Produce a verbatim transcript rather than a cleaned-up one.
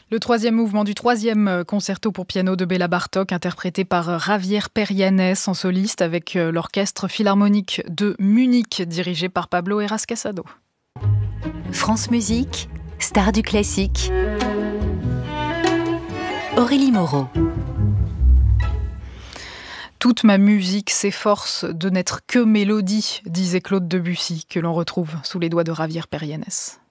Le troisième mouvement du troisième concerto pour piano de Béla Bartók, interprété par Javier Perianes en soliste avec l'orchestre philharmonique de Munich, dirigé par Pablo Heras Casado. France Musique, star du classique. Aurélie Moreau. Toute ma musique s'efforce de n'être que mélodie, disait Claude Debussy, que l'on retrouve sous les doigts de Javier Perianes.